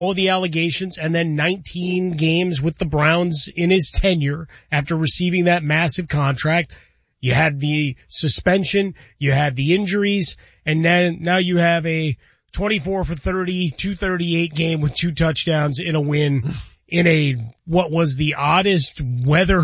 all the allegations, and then 19 games with the Browns in his tenure after receiving that massive contract. You had the suspension, you had the injuries, and then now you have a 24 for 30, 238 game with 2 touchdowns in a win in a, what was the oddest weather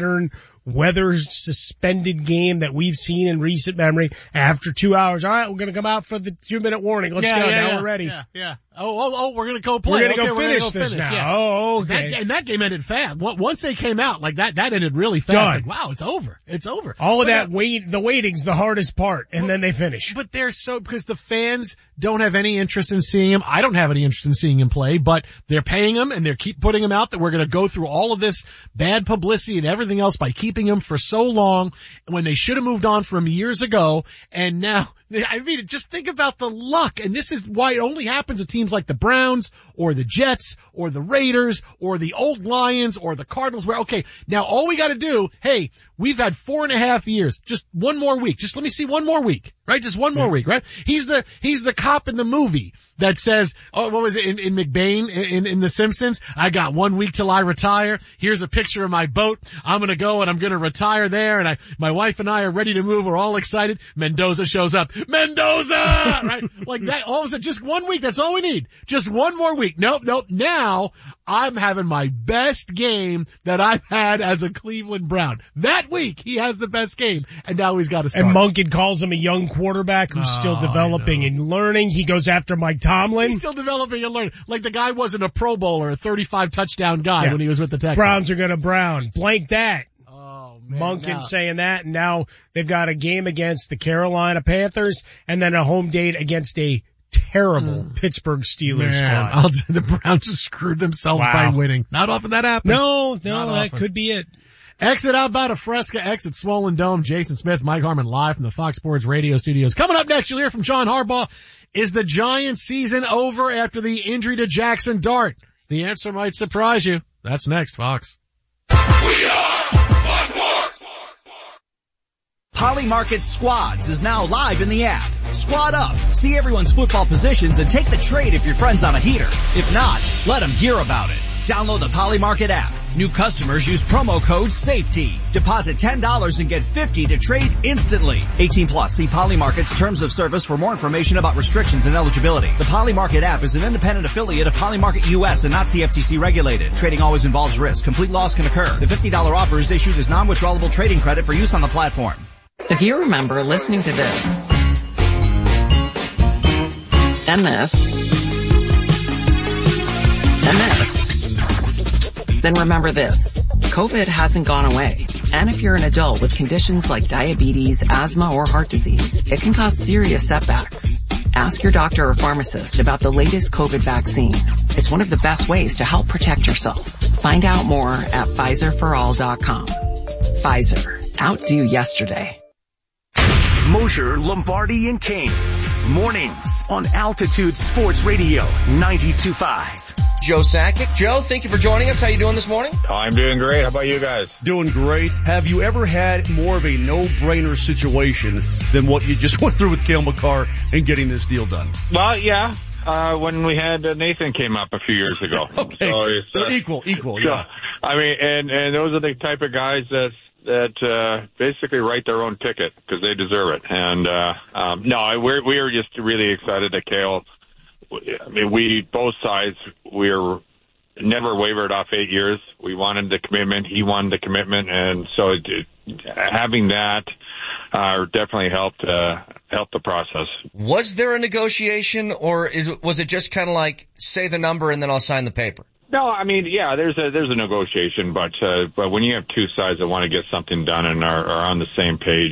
suspended game that we've seen in recent memory. After 2 hours, all right, we're going to come out for the 2-minute warning. Let's go. Now we're ready. Yeah. Oh, we're going to go play. We're going to go finish this now. Yeah. Oh, okay. And that game ended fast. Once they came out, like that ended really fast. Done. Like, wow, it's over. It's over. All of that the waiting's the hardest part, and then they finish. But because the fans don't have any interest in seeing him. I don't have any interest in seeing him play, but they're paying him and they keep putting him out that we're going to go through all of this bad publicity and everything else by keeping him for so long when they should have moved on from years ago. And now, I mean, just think about the luck. And this is why it only happens to teams like the Browns or the Jets or the Raiders or the old Lions or the Cardinals where, okay, now all we got to do, hey, we've had 4.5 years, just one more week. Just let me see one more week, right? Just one more week, right? He's the cop in the movie that says, oh, what was it in McBain in The Simpsons? I got 1 week till I retire. Here's a picture of my boat. I'm going to go and I'm going to retire there. And my wife and I are ready to move. We're all excited. Mendoza shows up. Mendoza! Right? Like that, all of a sudden, just 1 week. That's all we need. Just one more week. Nope. Now I'm having my best game that I've had as a Cleveland Brown. That week he has the best game and now he's got to start. And Monken calls him a young quarterback who's still developing and learning. He goes after Mike Tomlin. He's still developing and learning. Like the guy wasn't a Pro Bowler, a 35 touchdown guy when he was with the Texans. Browns are going to Brown. Blank that. Oh, man. Monken saying that, and now they've got a game against the Carolina Panthers and then a home date against a terrible Pittsburgh Steelers squad. The Browns just screwed themselves by winning. Not often that happens. No, that could be it. Exit Outbound of Fresca, exit Swollen Dome. Jason Smith, Mike Harmon live from the Fox Sports Radio studios. Coming up next, you'll hear from John Harbaugh. Is the Giants season over after the injury to Jackson Dart? The answer might surprise you. That's next, Fox. We are Fox. Polymarket Squads is now live in the app. Squad up, see everyone's football positions, and take the trade if your friend's on a heater. If not, let them hear about it. Download the Polymarket app. New customers use promo code SAFETY. Deposit $10 and get $50 to trade instantly. 18 plus. See Polymarket's terms of service for more information about restrictions and eligibility. The Polymarket app is an independent affiliate of Polymarket US and not CFTC regulated. Trading always involves risk. Complete loss can occur. The $50 offer is issued as non-withdrawable trading credit for use on the platform. If you remember listening to this and this and this, then remember this. COVID hasn't gone away. And if you're an adult with conditions like diabetes, asthma, or heart disease, it can cause serious setbacks. Ask your doctor or pharmacist about the latest COVID vaccine. It's one of the best ways to help protect yourself. Find out more at PfizerForAll.com. Pfizer. Outdo yesterday. Mosher, Lombardi, and Kane. Mornings on Altitude Sports Radio 92.5. Joe Sakic. Joe, thank you for joining us. How you doing this morning? I'm doing great. How about you guys? Doing great. Have you ever had more of a no-brainer situation than what you just went through with Cale Makar and getting this deal done? Well, yeah. When we had Nathan came up a few years ago. Okay. So equal, yeah. I mean, and those are the type of guys that basically write their own ticket because they deserve it. And no, we are just really excited that Cale. I mean, we both sides. We're never wavered off 8 years. We wanted the commitment. He wanted the commitment, and so having that definitely helped the process. Was there a negotiation, or was it just kind of like say the number and then I'll sign the paper? No, I mean, yeah, there's a negotiation, but when you have two sides that want to get something done and are on the same page,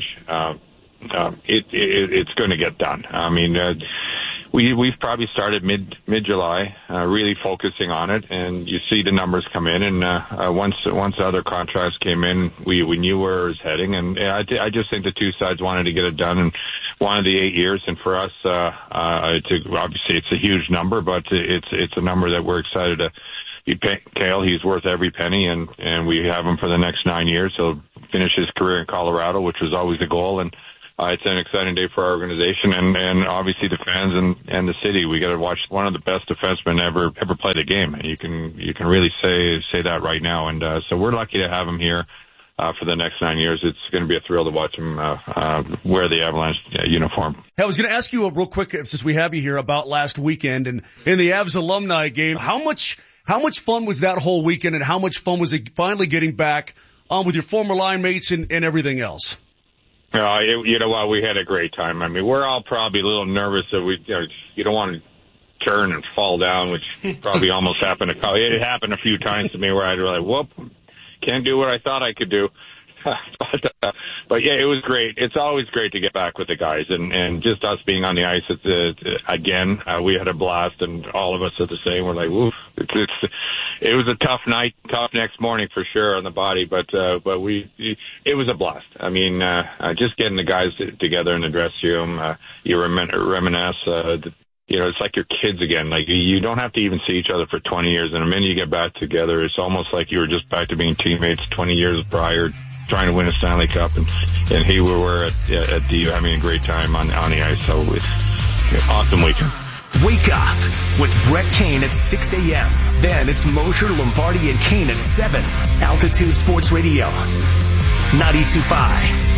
it's going to get done. I mean, we've probably started mid-July, really focusing on it, and you see the numbers come in, and once the other contracts came in, we knew where it was heading, and I just think the two sides wanted to get it done and wanted the 8 years, and for us, obviously it's a huge number, but it's a number that we're excited to. Cale, he's worth every penny, and we have him for the next 9 years. He'll finish his career in Colorado, which was always the goal, and it's an exciting day for our organization and obviously the fans and the city. We got to watch one of the best defensemen ever play the game. And you can really say that right now. And so we're lucky to have him here for the next 9 years. It's going to be a thrill to watch him wear the Avalanche uniform. Hey, I was going to ask you real quick, since we have you here, about last weekend and in the Avs alumni game. How much fun was that whole weekend, and how much fun was it finally getting back on with your former line mates and everything else? You know what? We had a great time. I mean, we're all probably a little nervous that you don't want to turn and fall down, which probably almost happened. It happened a few times to me where I'd be like, whoop, can't do what I thought I could do. But yeah, it was great. It's always great to get back with the guys, and just us being on the ice. Again, we had a blast, and all of us are the same. We're like, woof. It was a tough night, tough next morning for sure on the body, but it was a blast. I mean, just getting the guys together in the dressing room, you reminisce. It's like your kids again. Like, you don't have to even see each other for 20 years. And the minute you get back together, it's almost like you were just back to being teammates 20 years prior, trying to win a Stanley Cup. And here we were at the having a great time on the ice. So it's an awesome weekend. Wake up with Brett Kane at 6 a.m. Then it's Mosher, Lombardi, and Kane at 7. Altitude Sports Radio, 92.5.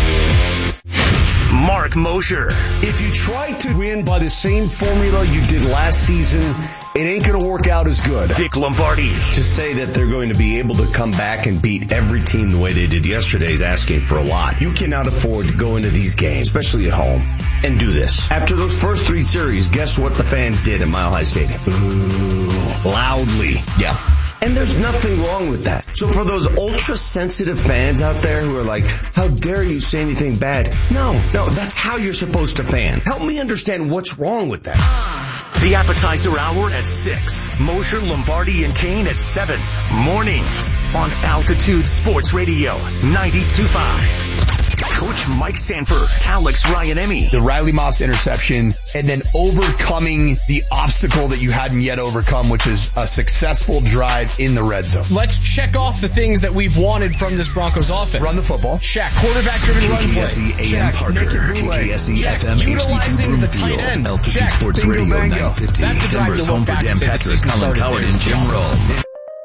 Mark Mosher. If you try to win by the same formula you did last season, it ain't going to work out as good. Vic Lombardi. To say that they're going to be able to come back and beat every team the way they did yesterday is asking for a lot. You cannot afford to go into these games, especially at home, and do this. After those first 3 series, guess what the fans did at Mile High Stadium? Boo. Loudly. Yeah. And there's nothing wrong with that. So for those ultra-sensitive fans out there who are like, how dare you say anything bad? No, that's how you're supposed to fan. Help me understand what's wrong with that. The appetizer hour at 6. Mosher, Lombardi, and Kane at 7. Mornings on Altitude Sports Radio, 92.5. Coach Mike Sanford, Alex Ryan-Emmy. The Riley Moss interception, and then overcoming the obstacle that you hadn't yet overcome, which is a successful drive in the red zone. Let's check off the things that we've wanted from this Broncos offense. Run the football. Check. Quarterback-driven run play. KKSE AM Parker. KKSE FM Utilizing the tight end. Altitude Check. Sports Radio, 950. That's the drive Denver's to home look for back Dan and say Patrick, Colin Coward, and Jim Rowe.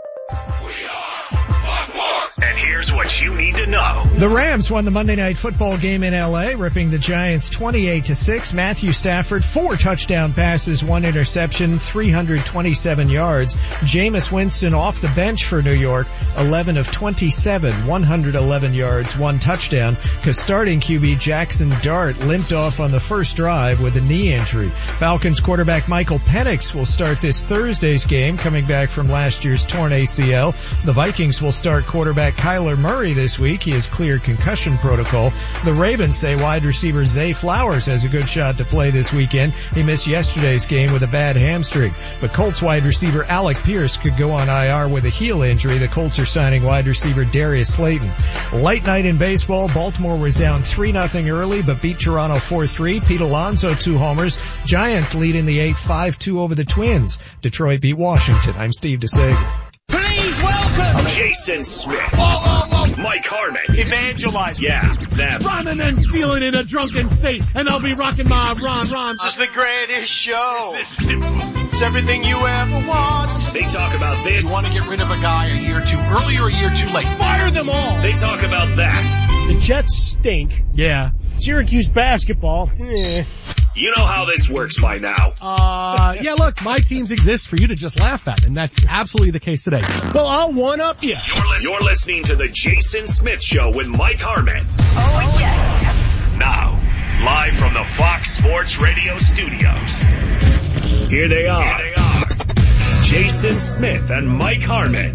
And here's what you need to know. The Rams won the Monday Night Football game in L.A., ripping the Giants 28-6. Matthew Stafford, 4 touchdown passes, 1 interception, 327 yards. Jameis Winston off the bench for New York, 11 of 27, 111 yards, 1 touchdown, because starting QB Jackson Dart limped off on the first drive with a knee injury. Falcons quarterback Michael Penix will start this Thursday's game, coming back from last year's torn ACL. The Vikings will start quarterback Kyler Murray this week. He has cleared concussion protocol. The Ravens say wide receiver Zay Flowers has a good shot to play this weekend. He missed yesterday's game with a bad hamstring. But Colts wide receiver Alec Pierce could go on IR with a heel injury. The Colts are signing wide receiver Darius Slayton. Light night in baseball. Baltimore was down 3-0 early, but beat Toronto 4-3. Pete Alonso 2 homers. Giants lead in the 8th 5-2 over the Twins. Detroit beat Washington. I'm Steve DeSager. Please welcome Jason Smith. Mike Harmon. Evangelize. Yeah, them. Running and stealing in a drunken state, and I'll be rocking my Ron. This is the greatest show. It's everything you ever want. They talk about this. You want to get rid of a guy a year too early or a year too late? Fire them all. They talk about that. The Jets stink. Yeah. Syracuse basketball. You know how this works by now. Yeah, look, my teams exist for you to just laugh at, and that's absolutely the case today. Well, I'll one-up you. You're listening to the Jason Smith Show with Mike Harmon. Oh, yeah. Now, live from the Fox Sports Radio studios. Here they are. Jason Smith and Mike Harmon.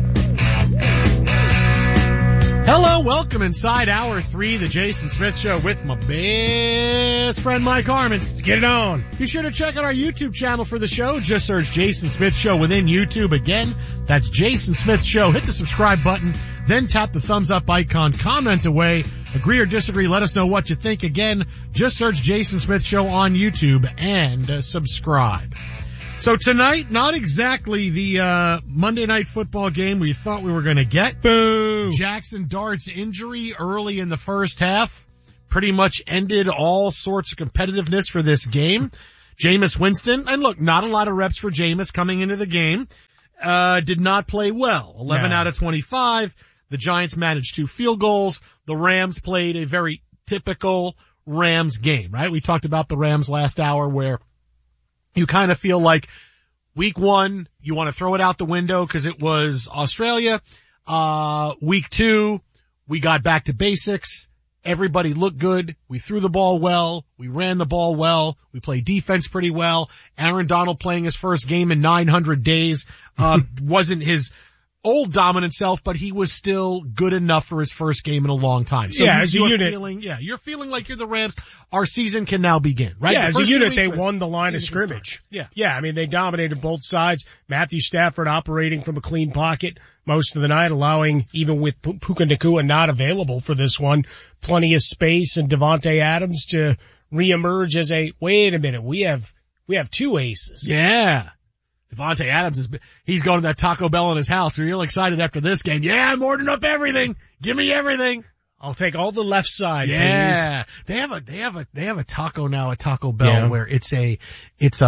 Hello, welcome inside Hour 3, the Jason Smith Show with my best friend Mike Harmon. Let's get it on. Be sure to check out our YouTube channel for the show. Just search Jason Smith Show within YouTube. Again, that's Jason Smith Show. Hit the subscribe button, then tap the thumbs up icon. Comment away. Agree or disagree. Let us know what you think. Again, just search Jason Smith Show on YouTube and subscribe. So tonight, not exactly the Monday Night Football game we thought we were going to get. Boo! Jackson Dart's injury early in the first half pretty much ended all sorts of competitiveness for this game. Jameis Winston, and look, not a lot of reps for Jameis coming into the game, did not play well. 11 out of 25. The Giants managed 2 field goals. The Rams played a very typical Rams game, right? We talked about the Rams last hour where you kind of feel like week 1, you want to throw it out the window because it was Australia. Week 2, we got back to basics. Everybody looked good. We threw the ball well. We ran the ball well. We played defense pretty well. Aaron Donald playing his first game in 900 days, wasn't his old dominant self, but he was still good enough for his first game in a long time. So as a unit. You're feeling like you're the Rams. Our season can now begin, right? Yeah, as a unit, they won the line of scrimmage. Yeah, I mean, they dominated both sides. Matthew Stafford operating from a clean pocket most of the night, allowing, even with Puka Nacua not available for this one, plenty of space, and Devontae Adams to reemerge as wait a minute, we have 2 aces. Yeah. Devontae Adams he's going to that Taco Bell in his house. We're real excited after this game. Yeah, I'm ordering up everything. Give me everything. I'll take all the left side. Yeah. Please. They have a taco now at Taco Bell where it is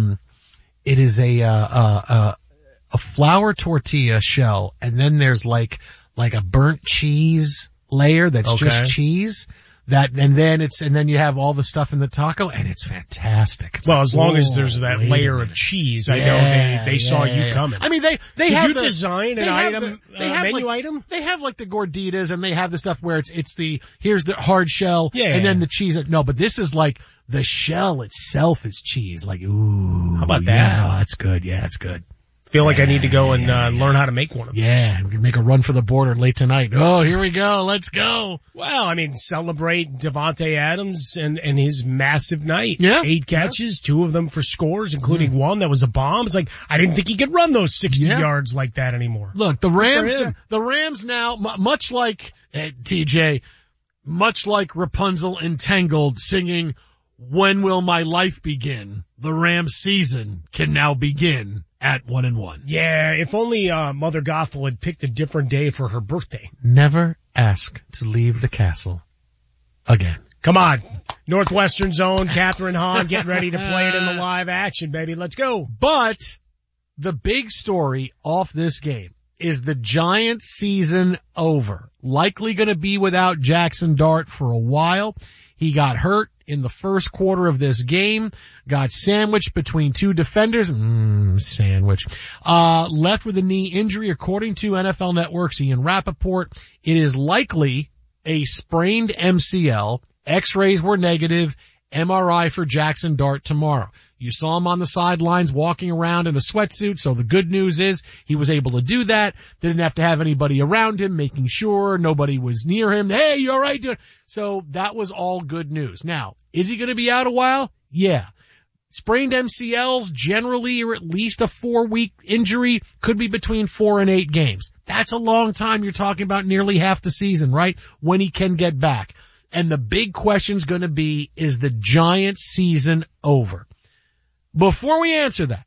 a flour tortilla shell, and then there's like a burnt cheese layer that's just cheese. And then you have all the stuff in the taco, and it's fantastic. It's as long as there's that layer of cheese, I know they saw you coming. I mean, they Did have you design an item, menu item? They have like the gorditas, and they have the stuff where here's the hard shell, and then the cheese. No, but this is like the shell itself is cheese. Like, ooh. How about that? Yeah, that's good. Yeah, it's good. Feel like I need to go and learn how to make one of those. Yeah, we can make a run for the border late tonight. Oh, here we go. Let's go. Well, I mean, celebrate Devontae Adams and his massive night. Yeah. 8 catches, 2 of them for scores, including one that was a bomb. It's like, I didn't think he could run those 60 yards like that anymore. Look, the Rams now, much like, TJ, much like Rapunzel entangled singing, "When Will My Life Begin?" The Rams season can now begin at 1-1. Yeah, if only Mother Gothel had picked a different day for her birthday. Never ask to leave the castle again. Come on. Northwestern Zone, Catherine Hahn getting ready to play it in the live action, baby. Let's go. But the big story off this game is the Giants season over. Likely going to be without Jackson Dart for a while. He got hurt in the first quarter of this game, got sandwiched between 2 defenders, left with a knee injury according to NFL Network's Ian Rappaport. It is likely a sprained MCL. X-rays were negative. MRI for Jackson Dart tomorrow. You saw him on the sidelines walking around in a sweatsuit, so the good news is he was able to do that. Didn't have to have anybody around him, making sure nobody was near him. Hey, you all right? So that was all good news. Now, is he going to be out a while? Yeah. Sprained MCLs generally are at least a 4-week injury, could be between 4 and 8 games. That's a long time. You're talking about nearly half the season, right? When he can get back. And the big question's going to be, is the Giants season over? Before we answer that,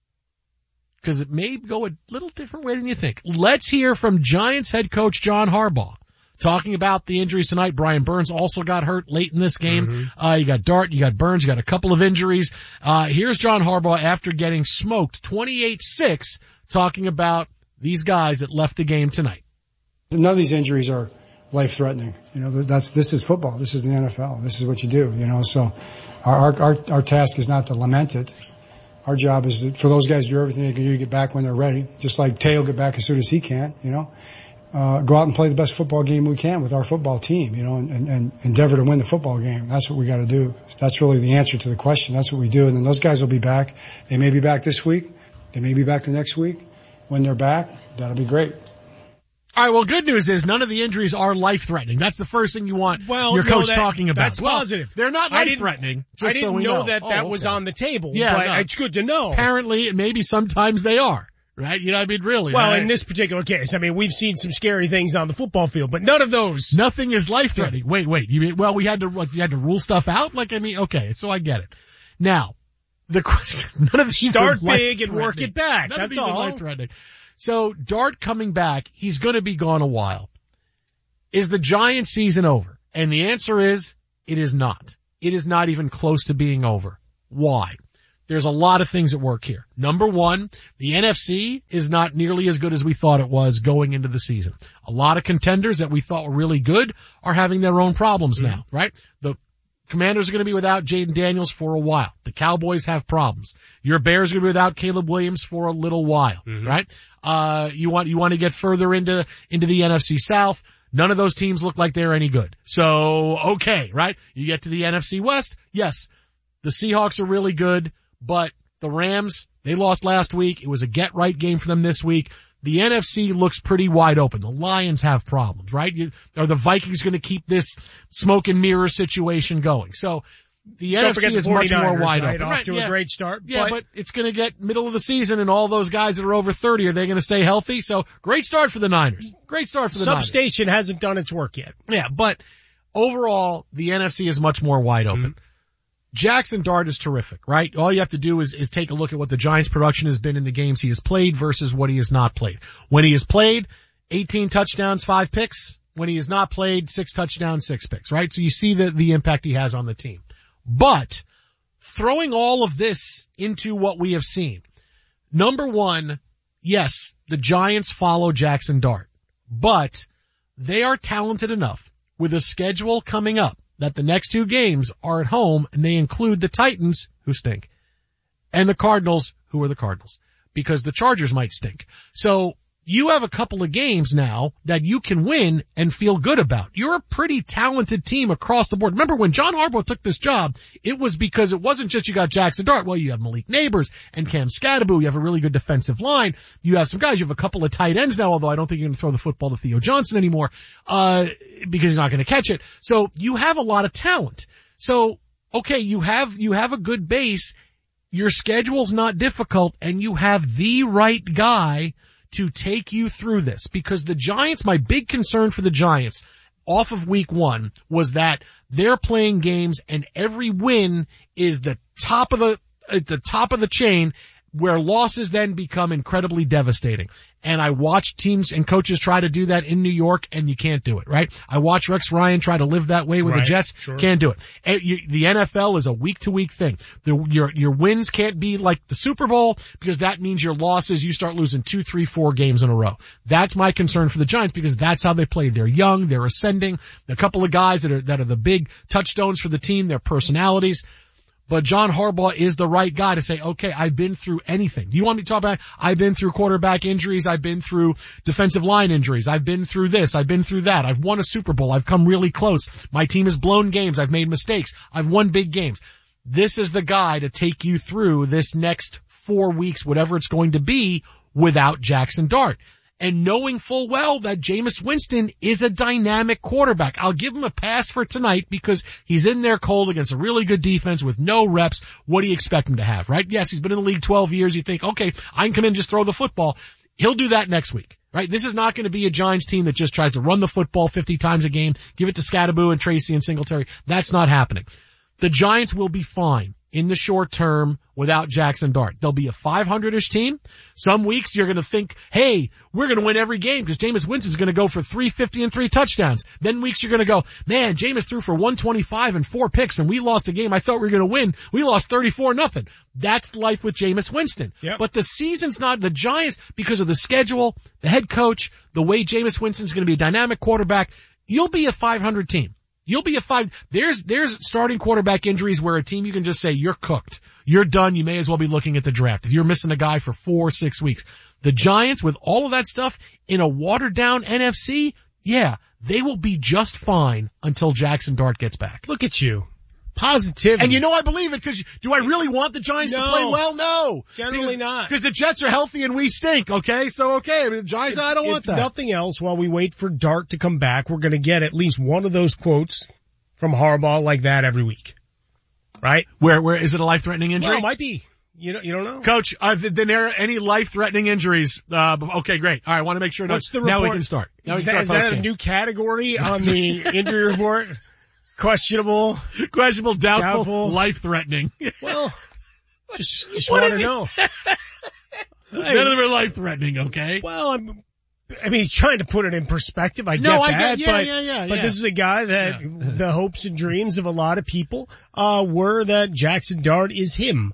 because it may go a little different way than you think, let's hear from Giants head coach John Harbaugh talking about the injuries tonight. Brian Burns also got hurt late in this game. You got Dart, you got Burns, you got a couple of injuries. Here's John Harbaugh after getting smoked 28-6, talking about these guys that left the game tonight. None of these injuries are life-threatening. This is football. This is the NFL. This is what you do, So our task is not to lament it. Our job is for those guys to do everything they can do to get back when they're ready. Just like Tay will get back as soon as he can, Go out and play the best football game we can with our football team, and endeavor to win the football game. That's what we got to do. That's really the answer to the question. That's what we do. And then those guys will be back. They may be back this week. They may be back the next week. When they're back, that'll be great. All right, well, good news is none of the injuries are life-threatening. That's the first thing you want your coach talking about. That's positive. They're not life-threatening. I didn't know that was on the table, but it's good to know. Apparently, maybe sometimes they are, right? Really. Well, right? in this particular case, we've seen some scary things on the football field, but none of those. Nothing is life-threatening. Yeah. Wait. You had to rule stuff out? Okay, so I get it. Now, the question, none of these start big and work it back. None of these are life-threatening. So Dart coming back, he's going to be gone a while. Is the Giants season over? And the answer is It is not. It is not even close to being over. Why? There's a lot of things at work here. Number one, the NFC is not nearly as good as we thought it was going into the season. A lot of contenders that we thought were really good are having their own problems now, right? The Commanders are going to be without Jaden Daniels for a while. The Cowboys have problems. Your Bears are going to be without Caleb Williams for a little while, right? You want to get further into the NFC South. None of those teams look like they're any good. So, okay, right? You get to the NFC West. Yes, the Seahawks are really good. But the Rams, they lost last week. It was a get-right game for them this week. The NFC looks pretty wide open. The Lions have problems, right? Are the Vikings going to keep this smoke and mirror situation going? So the NFC is much more wide open. Off to a great start. Yeah, but it's going to get middle of the season, and all those guys that are over 30, are they going to stay healthy? So great start for the Niners. Great start for the Niners. Substation hasn't done its work yet. Yeah, but overall, the NFC is much more wide open. Jackson Dart is terrific, right? All you have to do is take a look at what the Giants' production has been in the games he has played versus what he has not played. When he has played, 18 touchdowns, 5 picks. When he has not played, 6 touchdowns, 6 picks, right? So you see the impact he has on the team. But throwing all of this into what we have seen, number one, yes, the Giants follow Jackson Dart, but they are talented enough with a schedule coming up that the next 2 games are at home, and they include the Titans, who stink, and the Cardinals, who are the Cardinals, because the Chargers might stink. So you have a couple of games now that you can win and feel good about. You're a pretty talented team across the board. Remember, when John Harbaugh took this job, it was because it wasn't just you got Jackson Dart. Well, you have Malik Neighbors and Cam Scadaboo. You have a really good defensive line. You have some guys. You have a couple of tight ends now, although I don't think you're going to throw the football to Theo Johnson anymore, because he's not going to catch it. So you have a lot of talent. So, okay, you have a good base. Your schedule's not difficult, and you have the right guy to take you through this, because the Giants, my big concern for the Giants off of week 1 was that they're playing games and every win is the top of the chain, where losses then become incredibly devastating. And I watch teams and coaches try to do that in New York, and you can't do it, right? I watch Rex Ryan try to live that way with the Jets. Sure. Can't do it. The NFL is a week-to-week thing. Your wins can't be like the Super Bowl, because that means your losses, you start losing 2, 3, 4 games in a row. That's my concern for the Giants, because that's how they play. They're young, they're ascending. A couple of guys that are the big touchstones for the team, their personalities. But John Harbaugh is the right guy to say, okay, I've been through anything. Do you want me to talk about, I've been through quarterback injuries, I've been through defensive line injuries, I've been through this, I've been through that, I've won a Super Bowl, I've come really close, my team has blown games, I've made mistakes, I've won big games. This is the guy to take you through this next 4 weeks, whatever it's going to be, without Jackson Dart. And knowing full well that Jameis Winston is a dynamic quarterback. I'll give him a pass for tonight because he's in there cold against a really good defense with no reps. What do you expect him to have, right? Yes, he's been in the league 12 years. You think, okay, I can come in and just throw the football. He'll do that next week, right? This is not going to be a Giants team that just tries to run the football 50 times a game, give it to Scadaboo and Tracy and Singletary. That's not happening. The Giants will be fine in the short term without Jackson Dart. They'll be a 500-ish team. Some weeks you're going to think, hey, we're going to win every game because Jameis Winston's going to go for 350 and 3 touchdowns. Then weeks you're going to go, man, Jameis threw for 125 and 4 picks and we lost a game I thought we were going to win. We lost 34-0. That's life with Jameis Winston. Yep. But the season's not, the Giants, because of the schedule, the head coach, the way Jameis Winston's going to be a dynamic quarterback, you'll be a 500 team. You'll be a 5. There's starting quarterback injuries where a team you can just say you're cooked. You're done. You may as well be looking at the draft. If you're missing a guy for 4 or 6 weeks. The Giants, with all of that stuff in a watered down NFC, yeah, they will be just fine until Jackson Dart gets back. Look at you. Positivity. And you know I believe it because do I really want the Giants to play well? No. Generally not. Because the Jets are healthy and we stink, okay? So, okay, I mean, the Giants, I don't want that. If nothing else, while we wait for Dart to come back, we're going to get at least one of those quotes from Harbaugh like that every week. Right? Where is it a life-threatening injury? Well, it might be. You don't know. Coach, been there any life-threatening injuries? Okay, great. All right, I want to make sure. What's the report? Now we can start. Is that a new category on the injury report? Questionable, doubtful, life-threatening. Well, just want to know. None of them are life-threatening, okay? Well, I mean, he's trying to put it in perspective. I get that, but this is a guy that the hopes and dreams of a lot of people, were that Jackson Dart is him.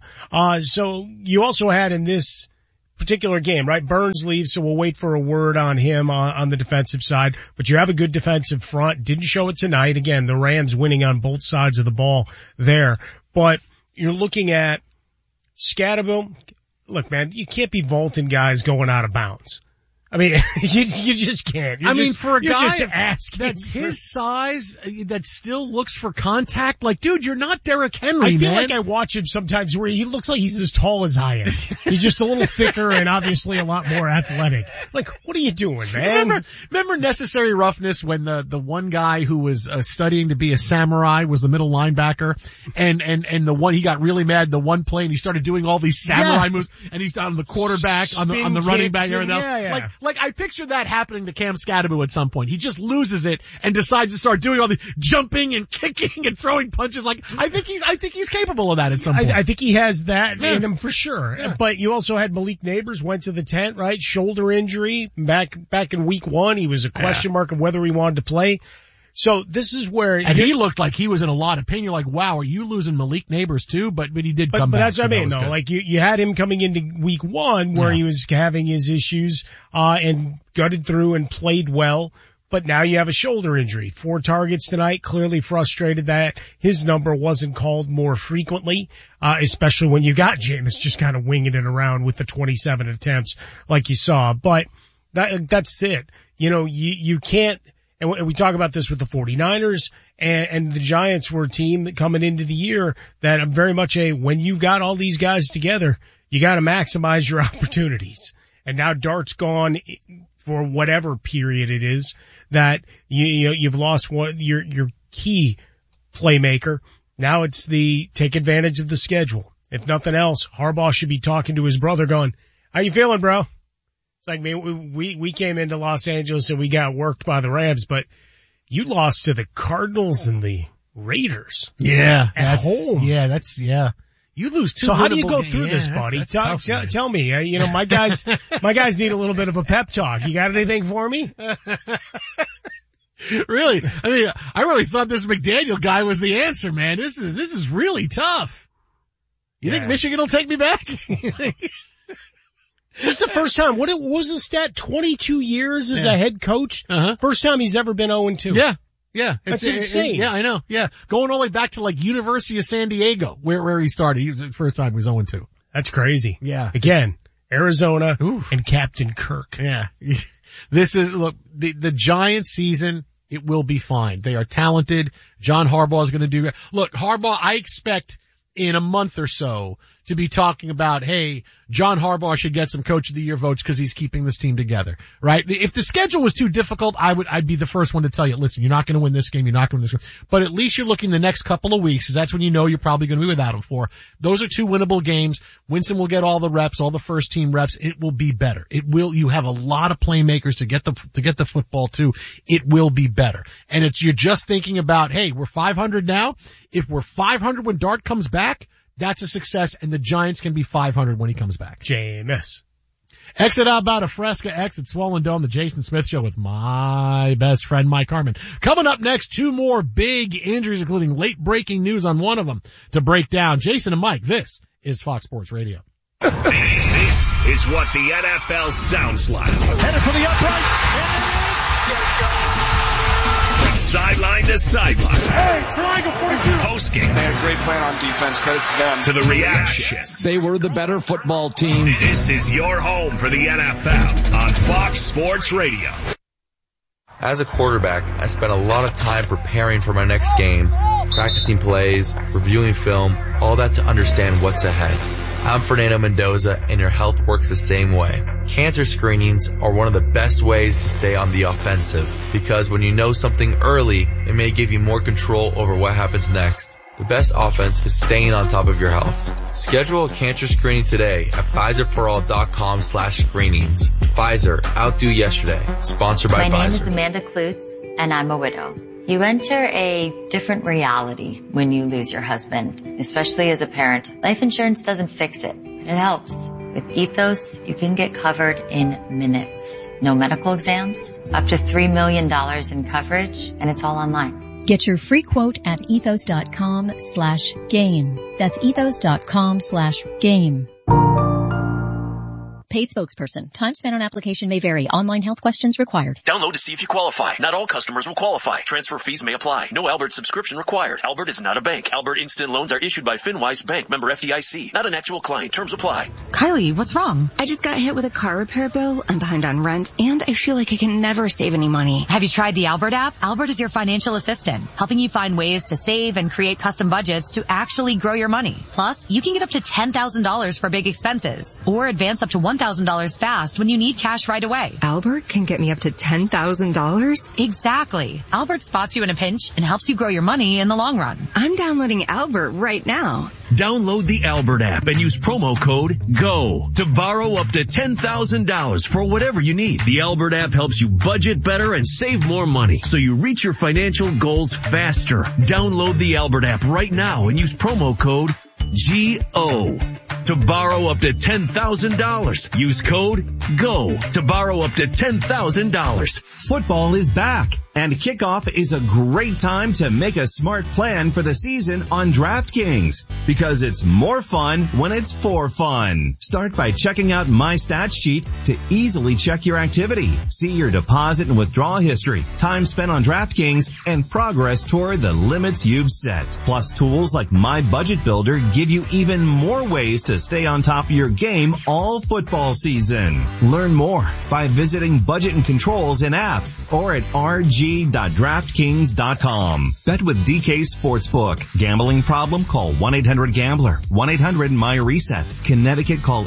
So you also had in this particular game, right? Burns leaves, so we'll wait for a word on him on the defensive side, but you have a good defensive front. Didn't show it tonight. Again, the Rams winning on both sides of the ball there, but you're looking at Scatterville. Look, man, you can't be vaulting guys going out of bounds. I mean, you just can't. For a guy that's his size, that still looks for contact, like, dude, you're not Derrick Henry, I feel man. like I watch him sometimes where he looks like he's as tall as I am. He's just a little thicker and obviously a lot more athletic. Like, what are you doing, man? Remember Necessary Roughness when the one guy who was studying to be a samurai was the middle linebacker, and the one, he got really mad the one play and he started doing all these samurai moves, and he's on the quarterback, on the running back, and Like, I picture that happening to Cam Scatterville at some point. He just loses it and decides to start doing all the jumping and kicking and throwing punches. Like, I think he's capable of that at some point. I think he has that in him for sure. Yeah. But you also had Malik Neighbors went to the tent, right? Shoulder injury back in week 1. He was a question mark of whether he wanted to play. So this is where, and he looked like he was in a lot of pain. You're like, wow, are you losing Malik Neighbors too? But he did come back. But that's what I mean, though. Like you had him coming into week 1 where he was having his issues, and gutted through and played well. But now you have a shoulder injury. 4 targets tonight, clearly frustrated that his number wasn't called more frequently, especially when you got Jameis just kind of winging it around with the 27 attempts like you saw. But that's it. You know, you can't. And we talk about this with the 49ers, and the Giants were a team that coming into the year that I'm very much when you've got all these guys together, you got to maximize your opportunities. And now Dart's gone for whatever period it is that you've lost your key playmaker. Now it's take advantage of the schedule. If nothing else, Harbaugh should be talking to his brother going, how you feeling, bro? It's like, man, we came into Los Angeles and we got worked by the Rams, but you lost to the Cardinals and the Raiders. Yeah. At home. Yeah, you lose 2 So how do you go through this, buddy? Tell me, my guys need a little bit of a pep talk. You got anything for me? Really? I mean, I really thought this McDaniel guy was the answer, man. This is really tough. You think Michigan will take me back? This is the first time. What was the stat? 22 years as a head coach? First time he's ever been 0-2. Yeah. That's insane. I know. Yeah. Going all the way back to like University of San Diego, where he started. The first time he was 0-2. That's crazy. Yeah. Again, Arizona and Captain Kirk. Yeah. This is, look, the Giants season, it will be fine. They are talented. John Harbaugh is going to do, look, Harbaugh, I expect in a month or so to be talking about, hey, John Harbaugh should get some Coach of the Year votes because he's keeping this team together, right? If the schedule was too difficult, I'd be the first one to tell you, listen, you're not going to win this game, you're not going to win this game. But at least you're looking the next couple of weeks, because that's when you know you're probably going to be without him for. Those are 2 winnable games. Winston will get all the reps, all the first team reps. It will be better. You have a lot of playmakers to get the football to. It will be better. And you're just thinking about, hey, we're 500 now. If we're 500 when Dart comes back, that's a success, and the Giants can be 500 when he comes back. Jameis. Exit out about a Fresca, exit Swollen Dome, the Jason Smith Show with my best friend Mike Harmon. Coming up next, 2 more big injuries, including late breaking news on one of them to break down. Jason and Mike, this is Fox Sports Radio. This is what the NFL sounds like. Headed for the uprights. From sideline to sideline. Hey, triangle 42. Post-game. They had a great plan on defense. Credit to them. To the reactions. They were the better football team. This is your home for the NFL on Fox Sports Radio. As a quarterback, I spent a lot of time preparing for my next game, practicing plays, reviewing film, all that to understand what's ahead. I'm Fernando Mendoza, and your health works the same way. Cancer screenings are one of the best ways to stay on the offensive, because when you know something early, it may give you more control over what happens next. The best offense is staying on top of your health. Schedule a cancer screening today at PfizerForAll.com/screenings. Pfizer, outdo yesterday. Sponsored by Pfizer. My name is Amanda Klutz, and I'm a widow. You enter a different reality when you lose your husband, especially as a parent. Life insurance doesn't fix it, but it helps. With Ethos, you can get covered in minutes. No medical exams, up to $3 million in coverage, and it's all online. Get your free quote at ethos.com/game. That's ethos.com/game. Paid spokesperson. Time spent on application may vary. Online health questions required. Download to see if you qualify. Not all customers will qualify. Transfer fees may apply. No Albert subscription required. Albert is not a bank. Albert Instant Loans are issued by FinWise Bank, member FDIC. Not an actual client. Terms apply. Kylie, what's wrong? I just got hit with a car repair bill. I'm behind on rent, and I feel like I can never save any money. Have you tried the Albert app? Albert is your financial assistant, helping you find ways to save and create custom budgets to actually grow your money. Plus, you can get up to $10,000 for big expenses, or advance up to $1,000 fast when you need cash right away. Albert can get me up to $10,000? Exactly. Albert spots you in a pinch and helps you grow your money in the long run. I'm downloading Albert right now. Download the Albert app and use promo code GO to borrow up to $10,000 for whatever you need. The Albert app helps you budget better and save more money so you reach your financial goals faster. Download the Albert app right now and use promo code GO to borrow up to $10,000. Use code GO to borrow up to $10,000. Football is back, and kickoff is a great time to make a smart plan for the season on DraftKings, because it's more fun when it's for fun. Start by checking out My Stats Sheet to easily check your activity, see your deposit and withdrawal history, time spent on DraftKings, and progress toward the limits you've set. Plus, tools like My Budget Builder give you even more ways to stay on top of your game all football season. Learn more by visiting Budget and Controls in app or at rg.draftkings.com. Bet with DK Sportsbook. Gambling problem? Call 1-800-GAMBLER. 1-800-MY-RESET. Connecticut, call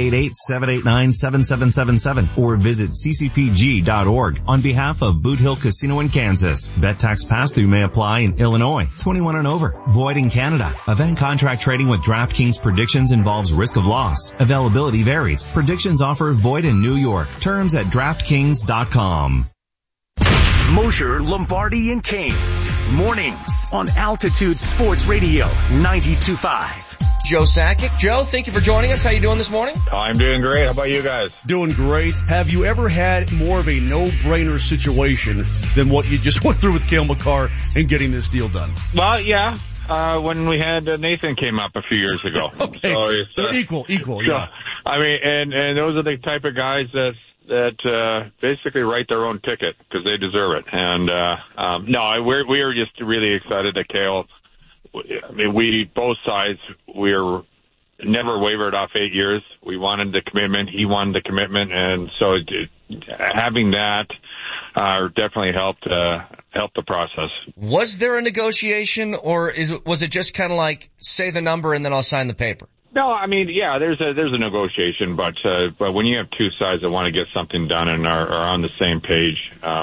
888-789-7777 or visit ccpg.org on behalf of Boot Hill Casino in Kansas. Bet tax pass-through may apply in Illinois. 21 and over. Void in Canada. Event contract trading with DraftKings predictions involves risk of loss. Availability varies. Predictions offer void in New York. Terms at DraftKings.com. Mosher, Lombardi, and Kane. Mornings on Altitude Sports Radio 92.5. Joe Sakic. Joe, thank you for joining us. How you doing this morning? I'm doing great. How about you guys? Doing great. Have you ever had more of a no-brainer situation than what you just went through with Cale Makar and getting this deal done? Well, yeah. When we had Nathan came up a few years ago. Okay. So equal, yeah. I mean, and those are the type of guys that basically write their own ticket because they deserve it. And we are just really excited that Cale. I mean, both sides, we're never wavered off 8 years. We wanted the commitment. He wanted the commitment, and so having that definitely helped the process. Was there a negotiation, or was it just kind of like say the number and then I'll sign the paper? No, I mean, yeah, there's a negotiation, but when you have two sides that want to get something done and are on the same page,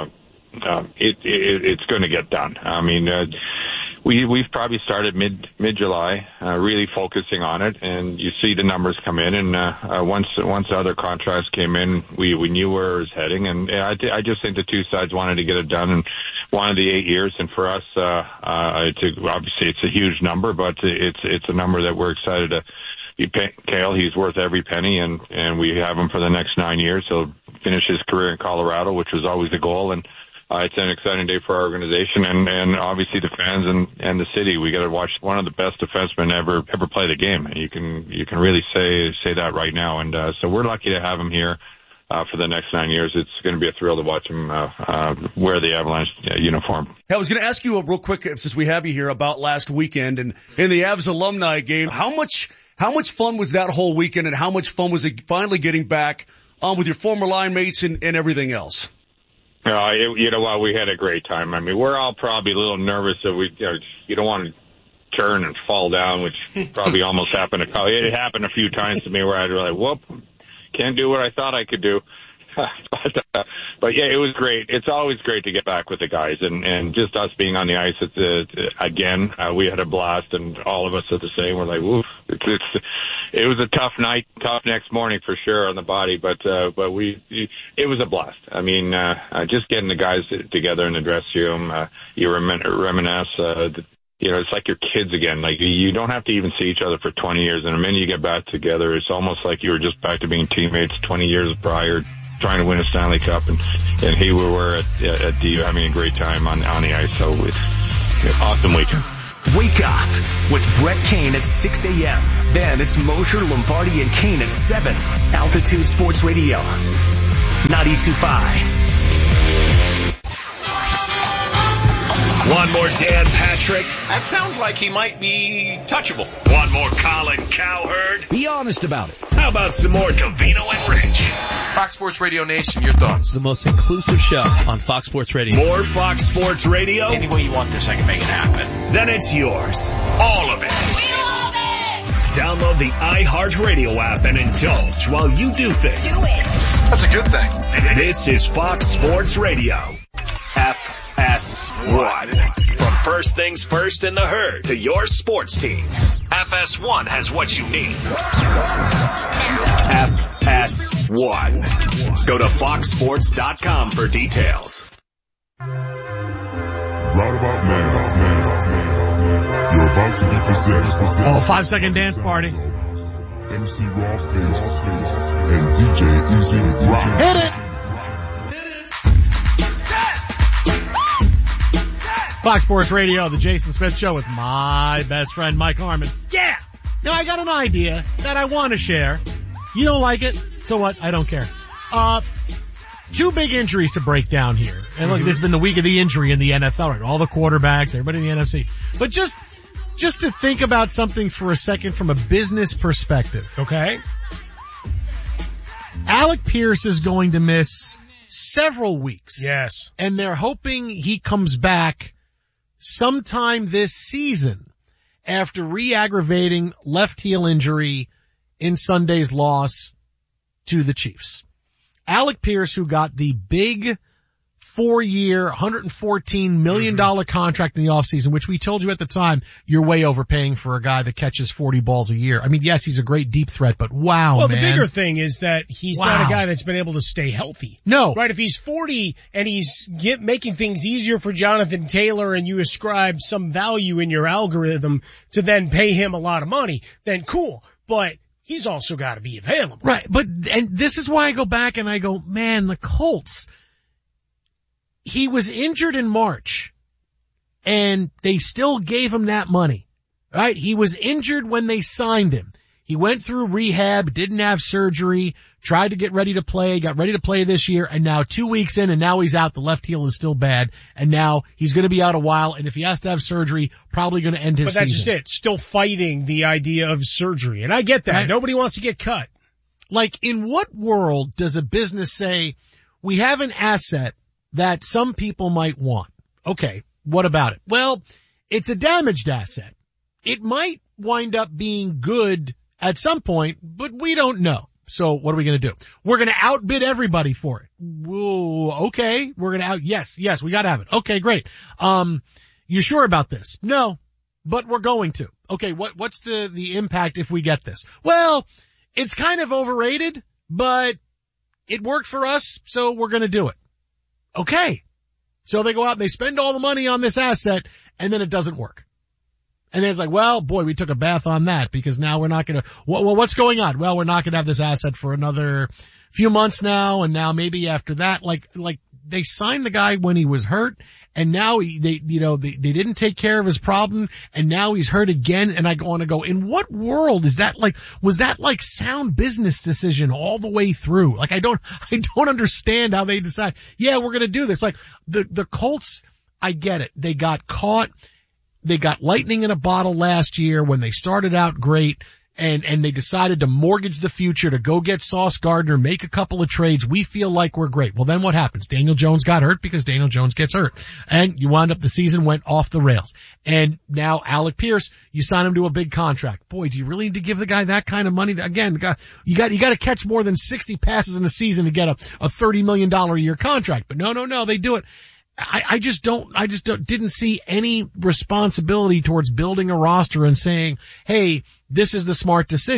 it's going to get done. I mean, we've probably started mid-July, really focusing on it, and you see the numbers come in, and once the other contracts came in, we knew where it was heading, and I just think the two sides wanted to get it done and wanted the 8 years, and for us, obviously it's a huge number, but it's a number that we're excited to. Cale, he's worth every penny, and we have him for the next 9 years. He'll finish his career in Colorado, which was always the goal, and it's an exciting day for our organization and obviously the fans and the city. We got to watch one of the best defensemen ever play the game. And you can really say that right now. And so we're lucky to have him here for the next 9 years. It's going to be a thrill to watch him wear the Avalanche uniform. Hey, I was going to ask you real quick, since we have you here, about last weekend and in the Avs alumni game. How much fun was that whole weekend, and how much fun was it finally getting back with your former line mates and everything else? You know what? We had a great time. I mean, we're all probably a little nervous that you don't want to turn and fall down, which probably almost happened. It happened a few times to me where I'd be like, whoop, can't do what I thought I could do. But yeah, it was great. It's always great to get back with the guys, and just us being on the ice. Again, we had a blast, and all of us are the same. We're like, woof. It was a tough night, tough next morning for sure on the body, but it was a blast. I mean, just getting the guys together in the dressing room, you reminisce it's like your kids again. Like, you don't have to even see each other for 20 years. And the minute you get back together, it's almost like you were just back to being teammates 20 years prior, trying to win a Stanley Cup. And here we were at DU having a great time on the ice. So it's an awesome weekend. Wake up with Brett Kane at 6 a.m. Then it's Mosher, Lombardi, and Kane at 7. Altitude Sports Radio, 92.5. One more Dan Patrick. That sounds like he might be touchable. One more Colin Cowherd. Be honest about it. How about some more Covino and Rich? Fox Sports Radio Nation, your thoughts? The most inclusive show on Fox Sports Radio. More Fox Sports Radio? Any way you want this, I can make it happen. Then it's yours. All of it. We love it! Download the iHeartRadio app and indulge while you do things. Do it! That's a good thing. This is Fox Sports Radio. FS1. From first things first in the herd to your sports teams, FS1 has what you need. FS1. Go to foxsports.com for details. Right about now, you're about to be possessed. 5-second dance party. MC Rawface and DJ Easy Rock. Hit it! Fox Sports Radio, the Jason Smith Show with my best friend Mike Harmon. Yeah! Now I got an idea that I want to share. You don't like it, so what? I don't care. 2 big injuries to break down here. And look, this has been the week of the injury in the NFL, right? All the quarterbacks, everybody in the NFC. But just to think about something for a second from a business perspective, okay? Alec Pierce is going to miss several weeks. Yes. And they're hoping he comes back sometime this season after re-aggravating left heel injury in Sunday's loss to the Chiefs. Alec Pierce, who got the big 4-year, $114 million contract in the offseason, which we told you at the time, you're way overpaying for a guy that catches 40 balls a year. I mean, yes, he's a great deep threat, but wow, well, man. The bigger thing is that he's not a guy that's been able to stay healthy. No. Right? If he's 40 and he's making things easier for Jonathan Taylor and you ascribe some value in your algorithm to then pay him a lot of money, then cool. But he's also got to be available. Right. And this is why I go back and I go, man, the Colts, he was injured in March and they still gave him that money, right? He was injured when they signed him. He went through rehab, didn't have surgery, tried to get ready to play, got ready to play this year, and now 2 weeks in and now he's out. The left heel is still bad, and now he's going to be out a while, and if he has to have surgery, probably going to end his season. But that's just it. Still fighting the idea of surgery. And I get that. Right? Nobody wants to get cut. Like, in what world does a business say, we have an asset that some people might want? Okay, what about it? Well, it's a damaged asset. It might wind up being good at some point, but we don't know. So what are we going to do? We're going to outbid everybody for it. Whoa, okay. We're going to yes, we got to have it. Okay, great. You sure about this? No, but we're going to. Okay, what's the impact if we get this? Well, it's kind of overrated, but it worked for us, so we're going to do it. Okay. So they go out and they spend all the money on this asset, and then it doesn't work. And then it's like, well, boy, we took a bath on that because now we're not going to, well, what's going on? Well, we're not going to have this asset for another few months now. And now maybe after that, like they signed the guy when he was hurt and now they didn't take care of his problem and now he's hurt again. And I want to go, in what world is that was that like sound business decision all the way through? Like, I don't understand how they decide, yeah, we're going to do this. Like the Colts, I get it. They got caught. They got lightning in a bottle last year when they started out great and they decided to mortgage the future to go get Sauce Gardner, make a couple of trades. We feel like we're great. Well, then what happens? Daniel Jones got hurt because Daniel Jones gets hurt. And you wound up, the season went off the rails. And now Alec Pierce, you sign him to a big contract. Boy, do you really need to give the guy that kind of money? Again, you got to catch more than 60 passes in a season to get a $30 million a year contract. But no, they do it. I just didn't see any responsibility towards building a roster and saying, hey, this is the smart decision.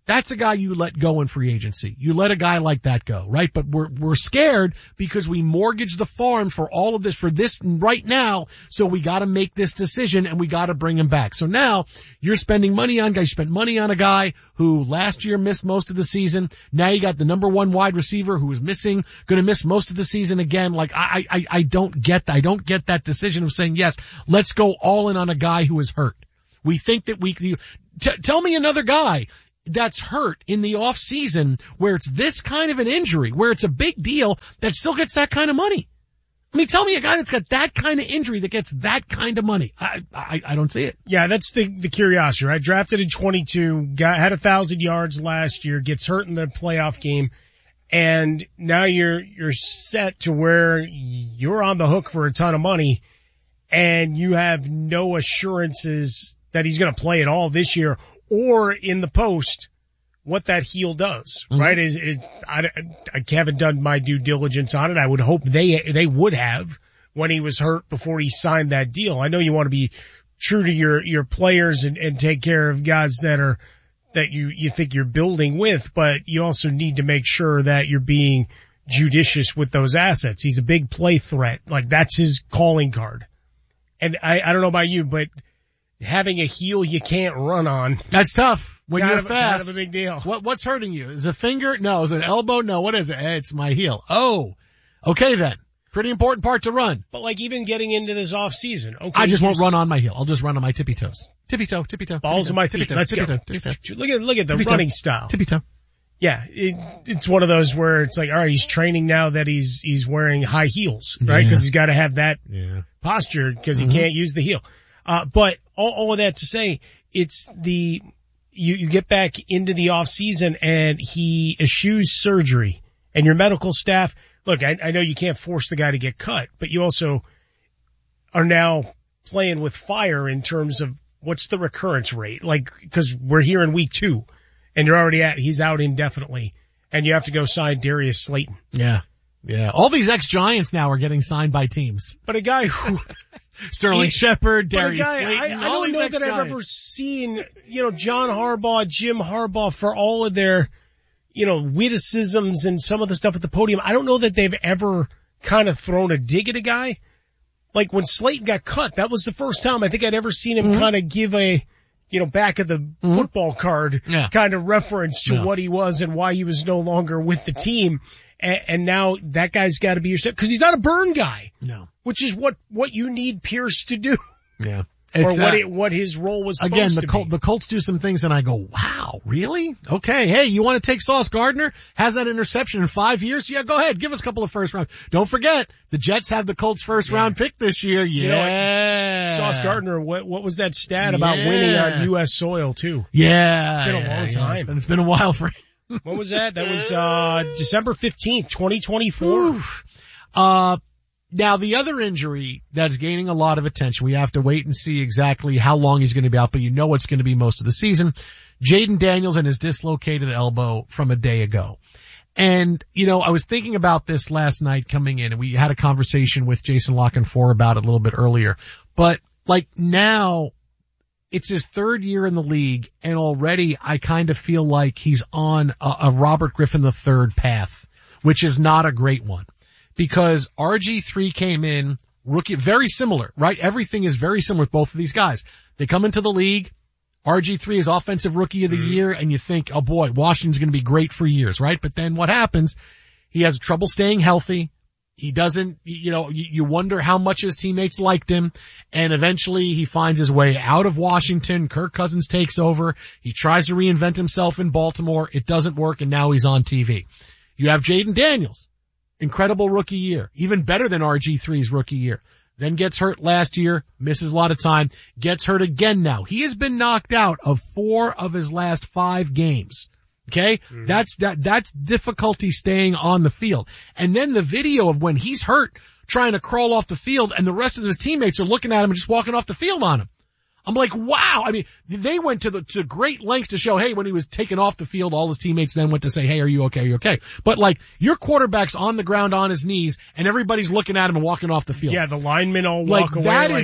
That's a guy you let go in free agency. You let a guy like that go, right? But we're scared because we mortgage the farm for all of this, for this right now. So we got to make this decision and we got to bring him back. So now you're spending money on guys. You spent money on a guy who last year missed most of the season. Now you got the number one wide receiver who is missing, going to miss most of the season again. Like I don't get that decision of saying, yes, let's go all in on a guy who is hurt. We think that tell me another guy that's hurt in the off season where it's this kind of an injury, where it's a big deal that still gets that kind of money. I mean, tell me a guy that's got that kind of injury that gets that kind of money. I don't see it. Yeah, that's the curiosity, right? Drafted in 22, had 1,000 yards last year, gets hurt in the playoff game, and now you're set to where you're on the hook for a ton of money, and you have no assurances that he's going to play at all this year or in the post what that heel does, right? I haven't done my due diligence on it. I would hope they would have when he was hurt before he signed that deal. I know you want to be true to your players and take care of guys that you think you're building with, but you also need to make sure that you're being judicious with those assets. He's a big play threat. Like, that's his calling card. And I don't know about you, but having a heel you can't run on. That's tough when you're fast. Kind of a big deal. What's hurting you? Is it a finger? No. Is it an elbow? No. What is it? It's my heel. Oh, okay then. Pretty important part to run. But like even getting into this off season. Okay. I just won't run on my heel. I'll just run on my tippy toes. Tippy toe. Balls in my feet. Let's go. Look at the running style. Tippy toe. Yeah. It's one of those where it's like, all right, he's training now that he's wearing high heels, right? Cause he's got to have that posture cause he can't use the heel. But all of that to say, it's you get back into the off season and he eschews surgery and your medical staff. Look, I know you can't force the guy to get cut, but you also are now playing with fire in terms of what's the recurrence rate? Like, cause we're here in week 2 and you're already he's out indefinitely and you have to go sign Darius Slayton. Yeah. All these ex-Giants now are getting signed by teams. But a guy who Sterling Shepard, Darius Slayton. I don't know that I've ever seen, John Harbaugh, Jim Harbaugh, for all of their, witticisms and some of the stuff at the podium. I don't know that they've ever kind of thrown a dig at a guy. Like when Slayton got cut, that was the first time I think I'd ever seen him kind of give a, back of the football card kind of reference to what he was and why he was no longer with the team. And now that guy's got to be your set because he's not a burn guy. No. Which is what you need Pierce to do. Yeah. Or what his role was supposed to be. The Colts do some things and I go, wow, really? Okay. Hey, you want to take Sauce Gardner? Has that interception in 5 years? Yeah, go ahead. Give us a couple of first round. Don't forget, the Jets have the Colts first round pick this year. Yeah. Sauce Gardner, what was that stat about winning on U.S. soil too? Yeah. It's been a long time. And it's been a while for him. What was that? That was, December 15th, 2024. Now the other injury that's gaining a lot of attention, we have to wait and see exactly how long he's going to be out, but it's going to be most of the season. Jaden Daniels and his dislocated elbow from a day ago. And, I was thinking about this last night coming in and we had a conversation with Jason Lockenfor about it a little bit earlier, but now it's his third year in the league and already I kind of feel like he's on a Robert Griffin III path, which is not a great one. Because RG3 came in, rookie, very similar, right? Everything is very similar with both of these guys. They come into the league, RG3 is offensive rookie of the year, and you think, oh boy, Washington's gonna be great for years, right? But then what happens? He has trouble staying healthy. He doesn't, you wonder how much his teammates liked him, and eventually he finds his way out of Washington. Kirk Cousins takes over. He tries to reinvent himself in Baltimore. It doesn't work, and now he's on TV. You have Jaden Daniels. Incredible rookie year. Even better than RG3's rookie year. Then gets hurt last year, misses a lot of time, gets hurt again now. He has been knocked out of 4 of his last 5 games. Okay? That's difficulty staying on the field. And then the video of when he's hurt, trying to crawl off the field, and the rest of his teammates are looking at him and just walking off the field on him. I'm like, wow. I mean, they went to great lengths to show, hey, when he was taken off the field, all his teammates then went to say, hey, are you okay? Are you okay? But your quarterback's on the ground on his knees and everybody's looking at him and walking off the field. Yeah, the linemen all walk away.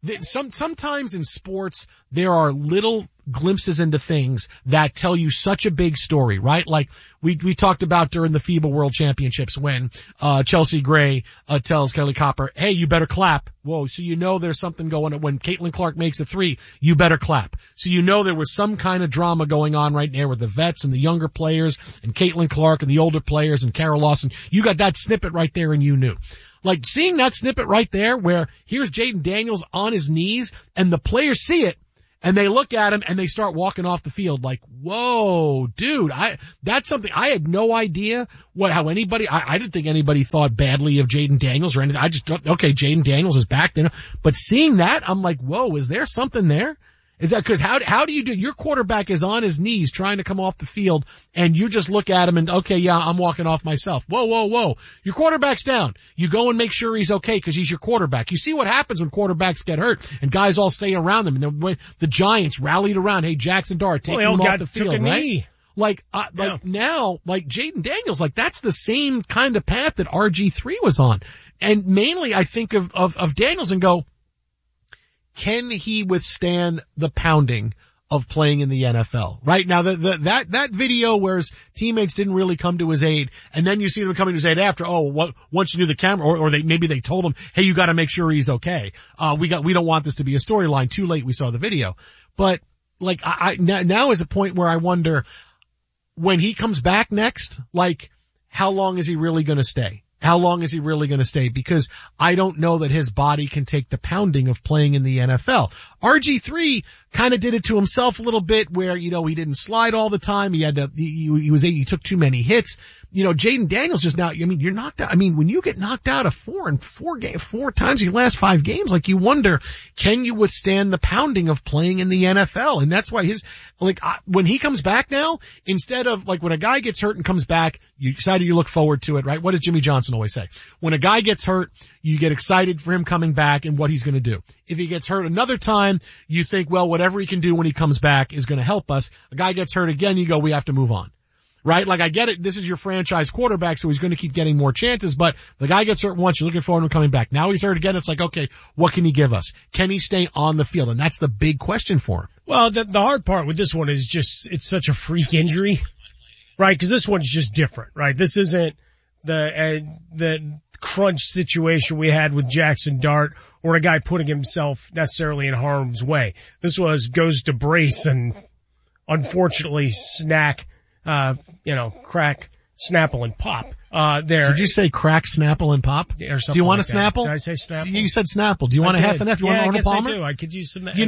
sometimes in sports, there are little glimpses into things that tell you such a big story, right? Like we talked about during the FIBA World Championships when, Chelsea Gray, tells Kelly Copper, hey, you better clap. Whoa. So you know there's something going on. When Caitlin Clark makes a 3, you better clap. So you know there was some kind of drama going on right there with the vets and the younger players and Caitlin Clark and the older players and Carol Lawson. You got that snippet right there and you knew. Like seeing that snippet right there where here's Jaden Daniels on his knees and the players see it and they look at him and they start walking off the field like, whoa, dude, that's something I had no idea I didn't think anybody thought badly of Jaden Daniels or anything. I just thought, okay, Jaden Daniels is back then. But seeing that, I'm like, whoa, is there something there? Is that because how do you do, your quarterback is on his knees trying to come off the field and you just look at him and okay, yeah, I'm walking off myself. Whoa. Your quarterback's down. You go and make sure he's okay because he's your quarterback. You see what happens when quarterbacks get hurt and guys all stay around them and the Giants rallied around, hey, Jackson Dart, taking him off the field, right? Now, Jaden Daniels, that's the same kind of path that RG3 was on. And mainly I think of Daniels and go, can he withstand the pounding of playing in the NFL? Right now, that video where his teammates didn't really come to his aid, and then you see them coming to his aid after. Once you knew the camera, or maybe they told him, hey, you got to make sure he's okay. We don't want this to be a storyline. Too late, we saw the video. But now is a point where I wonder when he comes back next, how long is he really going to stay? How long is he really going to stay? Because I don't know that his body can take the pounding of playing in the NFL. RG3 kind of did it to himself a little bit where, he didn't slide all the time. He took too many hits. Jaden Daniels just now, you're knocked out. When you get knocked out of four times in your last 5 games, you wonder, can you withstand the pounding of playing in the NFL? And that's why when he comes back now, instead of when a guy gets hurt and comes back, you look forward to it, right? What does Jimmy Johnson always say? When a guy gets hurt, you get excited for him coming back and what he's going to do. If he gets hurt another time, you think, well, whatever he can do when he comes back is going to help us. A guy gets hurt again, you go, we have to move on. Right? I get it. This is your franchise quarterback, so he's going to keep getting more chances, but the guy gets hurt once, you're looking forward to him coming back. Now he's hurt again. It's okay, what can he give us? Can he stay on the field? And that's the big question for him. Well, the hard part with this one is just, it's such a freak injury, right? Cause this one's just different, right? This isn't the crunch situation we had with Jackson Dart or a guy putting himself necessarily in harm's way. This goes to brace and unfortunately crack, snapple, and pop. There. Did you say crack, snapple, and pop? Or something. Do you want a that. Snapple? Did I say Snapple? You said Snapple. Do you want a half and half? Do you want Arnold Palmer? I do. I could use some. The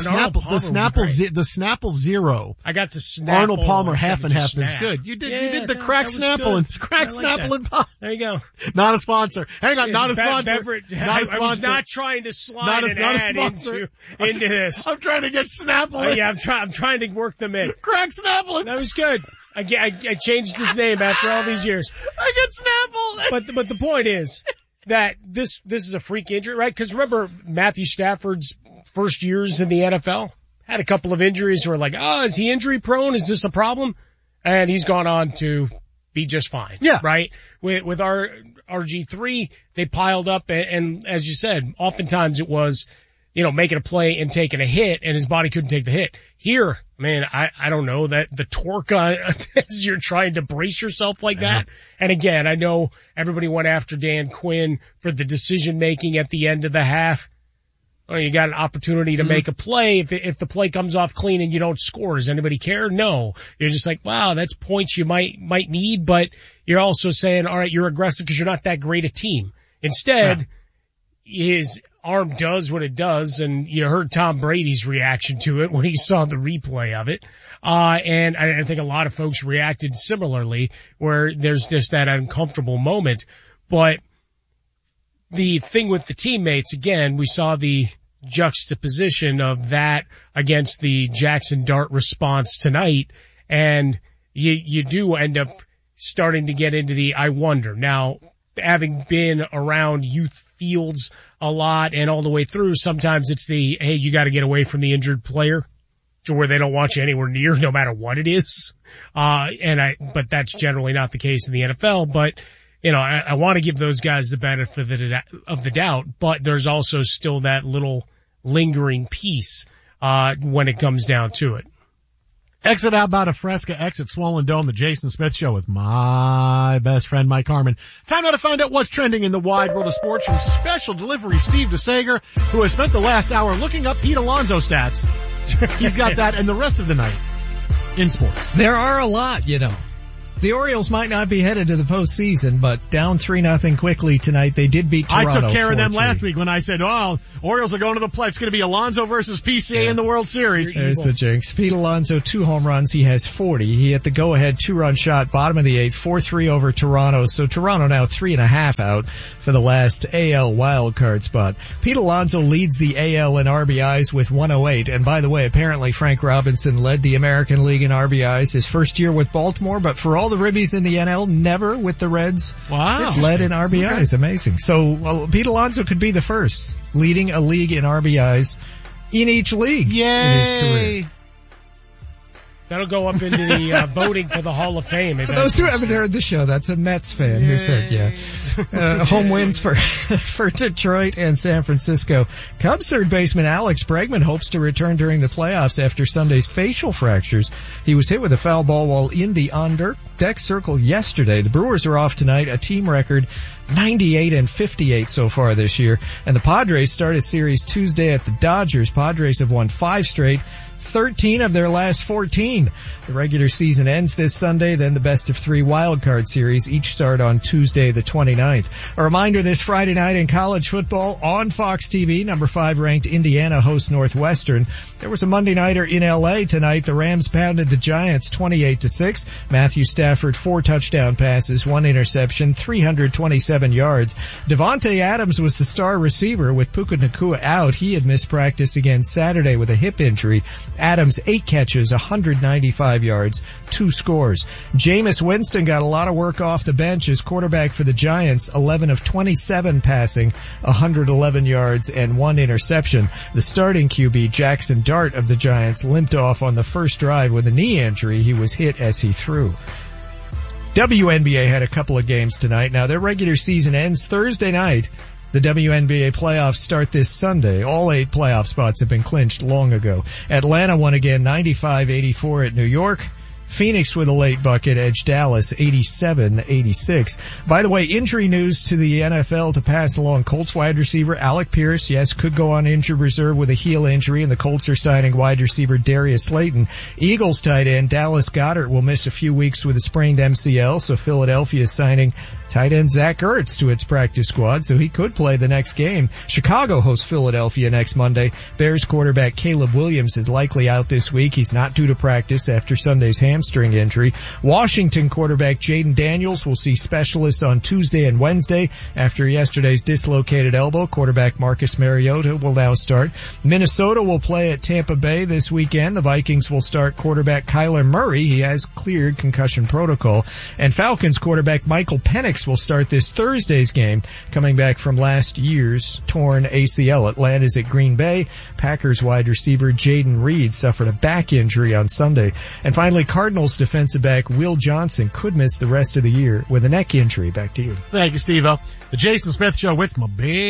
Snapple Zero. I got to Snapple. Arnold Palmer half and half is good. You did the crack Snapple and crack Snapple and pop. There you go. Not a sponsor. Hang on, not a sponsor. I was not trying to slide an ad into this. I'm trying to get Snapple in. Yeah, I'm trying to work them in. Crack Snapple. That was good. I changed his name after all these years. I get Snapple. But the point is that this is a freak injury, right? Because remember Matthew Stafford's first years in the NFL had a couple of injuries who were is he injury prone? Is this a problem? And he's gone on to be just fine. Yeah. Right? With our RG3, they piled up and as you said, oftentimes it was, making a play and taking a hit and his body couldn't take the hit. Here, man, I don't know that the torque on as you're trying to brace yourself like that. And again, I know everybody went after Dan Quinn for the decision making at the end of the half. Well, you got an opportunity to make a play. If the play comes off clean and you don't score, does anybody care? No. You're just wow, that's points you might need, but you're also saying, all right, you're aggressive because you're not that great a team. Instead, his arm does what it does, and you heard Tom Brady's reaction to it when he saw the replay of it. And I think a lot of folks reacted similarly, where there's just that uncomfortable moment. But the thing with the teammates, again, we saw the juxtaposition of that against the Jackson Dart response tonight, and you do end up starting to get into the I wonder. Now, having been around youth fields a lot and all the way through, sometimes it's the, hey, you got to get away from the injured player to where they don't want you anywhere near no matter what it is. But that's generally not the case in the NFL. But, I want to give those guys the benefit of the doubt, but there's also still that little lingering piece, when it comes down to it. Exit out about a Fresca, exit Swollen Dome, the Jason Smith Show with my best friend Mike Harmon. Time now to find out what's trending in the wide world of sports from special delivery Steve DeSager, who has spent the last hour looking up Pete Alonso stats. He's got that and the rest of the night in sports. There are a lot, you know. The Orioles might not be headed to the postseason, but down 3-0 quickly tonight. They did beat Toronto. I took care of them 4-3. last week when I said, oh, Orioles are going to the play. It's going to be Alonso versus PCA in the World Series. There's the jinx. Pete Alonso, 2 home runs. He has 40. He hit the go-ahead 2-run shot, bottom of the 8th, 4-3 over Toronto. So Toronto now 3.5 out for the last AL wildcard spot. Pete Alonso leads the AL in RBIs with 108. And by the way, apparently Frank Robinson led the American League in RBIs his first year with Baltimore, but for all the ribbies in the NL, never with the Reds. Wow. Led in RBIs. Okay. Amazing. So Pete Alonso could be the first leading a league in RBIs in each league in his career. That'll go up into the voting for the Hall of Fame. For those who haven't heard the show, that's a Mets fan who said, home wins for Detroit and San Francisco. Cubs third baseman Alex Bregman hopes to return during the playoffs after Sunday's facial fractures. He was hit with a foul ball while in the on-deck circle yesterday. The Brewers are off tonight, a team record 98-58 so far this year. And the Padres start a series Tuesday at the Dodgers. Padres have won 5 straight. 13 of their last 14. The regular season ends this Sunday, then the best of 3 wildcard series each start on Tuesday the 29th. A reminder this Friday night in college football on Fox TV, number 5 ranked Indiana hosts Northwestern. There was a Monday nighter in LA tonight. The Rams pounded the Giants 28-6. Matthew Stafford 4 touchdown passes, 1 interception, 327 yards. Devontae Adams was the star receiver with Puka Nacua out. He had missed practice again Saturday with a hip injury. Adams 8 catches, 195 yards, 2 scores. Jameis Winston got a lot of work off the bench as quarterback for the Giants, 11 of 27 passing, 111 yards and 1 interception. The starting QB, Jackson Dart of the Giants, limped off on the first drive with a knee injury. He was hit as he threw. WNBA had a couple of games tonight. Now their regular season ends Thursday night. The WNBA playoffs start this Sunday. All 8 playoff spots have been clinched long ago. Atlanta won again 95-84 at New York. Phoenix with a late bucket edged Dallas 87-86. By the way, injury news to the NFL to pass along. Colts wide receiver Alec Pierce, yes, could go on injured reserve with a heel injury, and the Colts are signing wide receiver Darius Slayton. Eagles tight end Dallas Goedert will miss a few weeks with a sprained MCL, so Philadelphia is signing tight end Zach Ertz to its practice squad, so he could play the next game. Chicago hosts Philadelphia next Monday. Bears quarterback Caleb Williams is likely out this week. He's not due to practice after Sunday's hamstring injury. Washington quarterback Jaden Daniels will see specialists on Tuesday and Wednesday. After yesterday's dislocated elbow, quarterback Marcus Mariota will now start. Minnesota will play at Tampa Bay this weekend. The Vikings will start quarterback Kyler Murray. He has cleared concussion protocol. And Falcons quarterback Michael Penix will start this Thursday's game, coming back from last year's torn ACL. Atlanta's at Green Bay. Packers wide receiver Jaden Reed suffered a back injury on Sunday. And finally, Cardinals defensive back Will Johnson could miss the rest of the year with a neck injury. Back to you. Thank you, Steve-O. The Jason Smith Show with my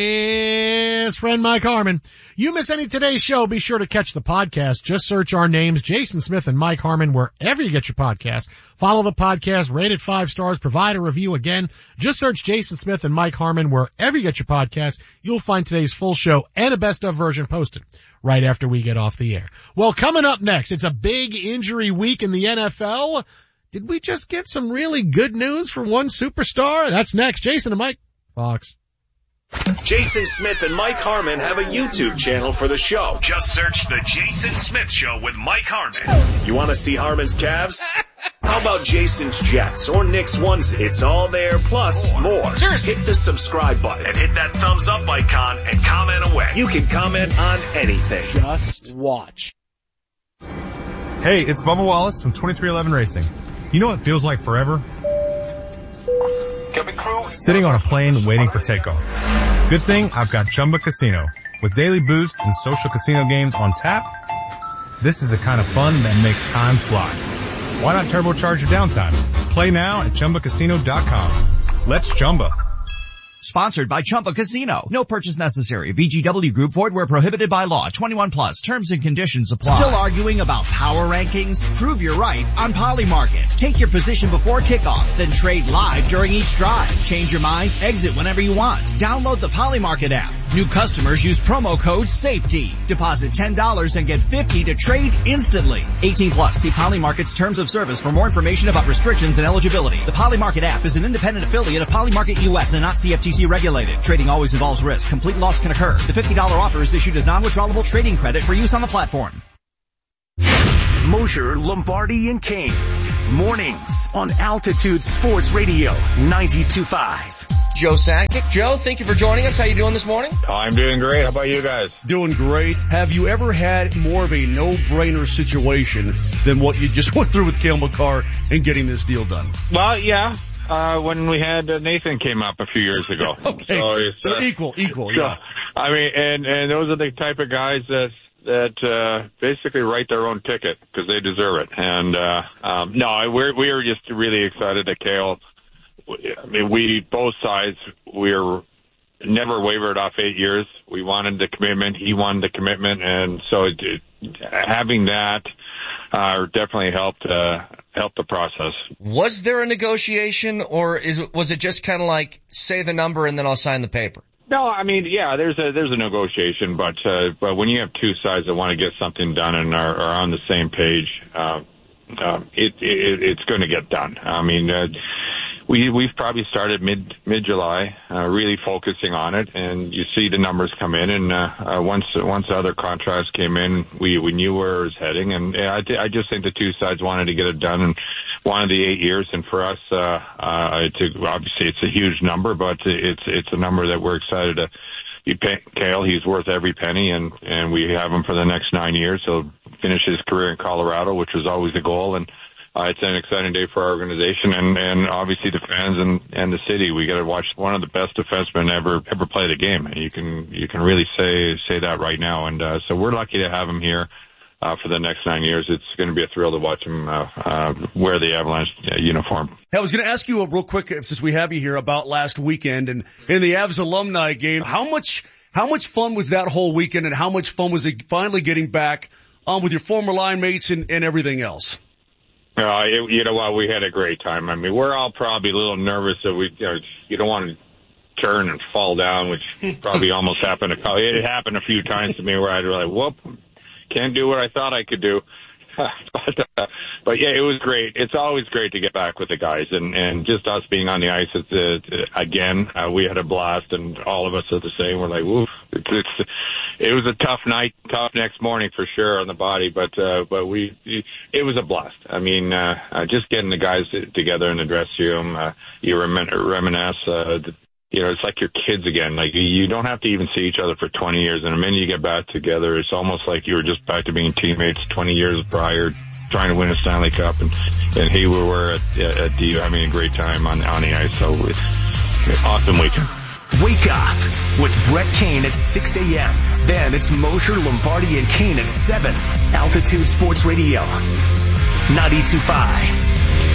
best friend Mike Harmon. You miss any of today's show, be sure to catch the podcast. Just search our names, Jason Smith and Mike Harmon, wherever you get your podcast. Follow the podcast, rate it 5 stars, provide a review. Again, just search Jason Smith and Mike Harmon wherever you get your podcast. You'll find today's full show and a best of version posted right after we get off the air. Well, coming up next, it's a big injury week in the NFL. Did we just get some really good news from one superstar? That's next. Jason and Mike, Fox. Jason Smith and Mike Harmon have a YouTube channel for the show. Just search The Jason Smith Show with Mike Harmon. You want to see Harmon's calves? How about Jason's Jets or Nick's onesie? It's all there, plus more. Seriously. Hit the subscribe button and hit that thumbs up icon and comment away. You can comment on anything. Just watch. Hey, it's Bubba Wallace from 2311 Racing. You know what feels like forever? Sitting on a plane waiting for takeoff. Good thing I've got Chumba Casino. With daily boost and social casino games on tap, this is the kind of fun that makes time fly. Why not turbocharge your downtime? Play now at ChumbaCasino.com. Let's Chumba. Sponsored by Chumba Casino. No purchase necessary. VGW Group. Void where prohibited by law. 21 plus. Terms and conditions apply. Still arguing about power rankings? Prove you're right on Polymarket. Take your position before kickoff, then trade live during each drive. Change your mind, exit whenever you want. Download the Polymarket app. New customers use promo code SAFETY. Deposit $10 and get $50 to trade instantly. 18 plus. See Polymarket's terms of service for more information about restrictions and eligibility. The Polymarket app is an independent affiliate of Polymarket US and not CFTC regulated. Trading always involves risk. Complete loss can occur. The $50 offer is issued as non-withdrawable trading credit for use on the platform. Mosher, Lombardi, and Kane. Mornings on Altitude Sports Radio 92.5. Joe Sakic. Joe, thank you for joining us. How you doing this morning? I'm doing great. How about you guys? Doing great. Have you ever had more of a no-brainer situation than what you just went through with Cale Makar and getting this deal done? Well, yeah. When we had Nathan came up a few years ago. Okay. So equal, yeah. I mean, and those are the type of guys that basically write their own ticket because they deserve it. And no, we were just really excited that Cale. I mean, both sides, we're never wavered off 8 years. We wanted the commitment. He wanted the commitment. And so having that definitely helped the process. Was there a negotiation, or was it just kind of like, say the number and then I'll sign the paper? No, I mean, yeah, there's a negotiation, but when you have two sides that want to get something done and are on the same page, it's going to get done. I mean, we've probably started mid-July, really focusing on it, and you see the numbers come in, and once the other contracts came in, we knew where it was heading, and I just think the two sides wanted to get it done and wanted the 8 years, and for us, obviously it's a huge number, but it's a number that we're excited to be paying Cale. He's worth every penny, and we have him for the next 9 years. He'll finish his career in Colorado, which was always the goal, and it's an exciting day for our organization and obviously the fans and the city. We got to watch one of the best defensemen ever play the game. And you can really say that right now. And so we're lucky to have him here for the next 9 years. It's going to be a thrill to watch him wear the Avalanche uniform. I was going to ask you real quick, since we have you here, about last weekend and in the Avs alumni game. How much fun was that whole weekend, and how much fun was it finally getting back with your former line mates and everything else? You know what? We had a great time. I mean, we're all probably a little nervous that you don't want to turn and fall down, which probably almost happened. It happened a few times to me where I'd be like, whoop, can't do what I thought I could do. But yeah, it was great. It's always great to get back with the guys, and just us being on the ice. Again, we had a blast, and all of us are the same. We're like, woof. It was a tough night, tough next morning for sure on the body, but it was a blast. I mean, just getting the guys together in the dressing room, you reminisce. It's like your kids again. Like, you don't have to even see each other for 20 years. And the minute you get back together, it's almost like you were just back to being teammates 20 years prior, trying to win a Stanley Cup. And he were at the, having a great time on the ice. So awesome weekend. Wake up with Brett Kane at 6 a.m. Then it's Mosher, Lombardi, and Kane at 7. Altitude Sports Radio 92.5.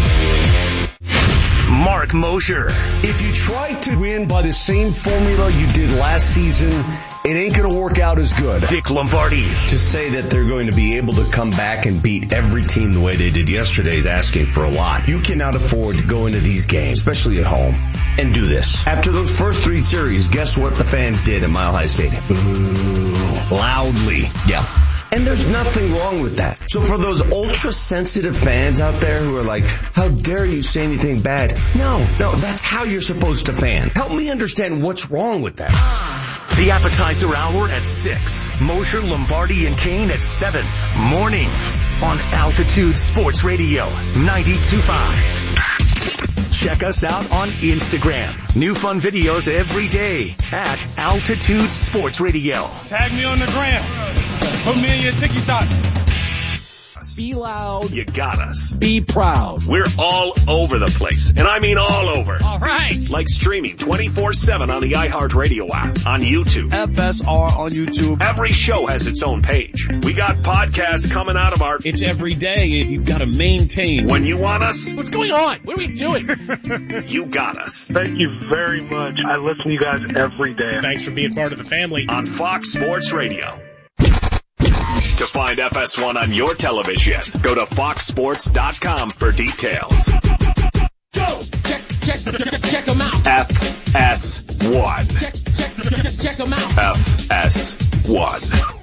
Mark Mosher. If you try to win by the same formula you did last season, it ain't going to work out as good. Dick Lombardi. To say that they're going to be able to come back and beat every team the way they did yesterday is asking for a lot. You cannot afford to go into these games, especially at home, and do this. After those first 3 series, guess what the fans did at Mile High Stadium? Boo. Loudly. Yeah. And there's nothing wrong with that. So for those ultra-sensitive fans out there who are like, how dare you say anything bad? No, that's how you're supposed to fan. Help me understand what's wrong with that. The appetizer hour at 6. Mosher, Lombardi, and Kane at 7. Mornings on Altitude Sports Radio 92.5. Check us out on Instagram. New fun videos every day at Altitude Sports Radio. Tag me on the gram. Put me in your TikTok. us. Be loud. You got us. Be proud. We're all over the place, and I mean all over. All right. Like streaming 24/7 on the iHeartRadio app, on YouTube. FSR on YouTube. Every show has its own page. We got podcasts coming out of our... It's every day. You've got to maintain. When you want us... What's going on? What are we doing? You got us. Thank you very much. I listen to you guys every day. Thanks for being part of the family. On Fox Sports Radio. To find FS1 on your television, go to foxsports.com for details. Go! Check them out. FS1. Check them out. FS1.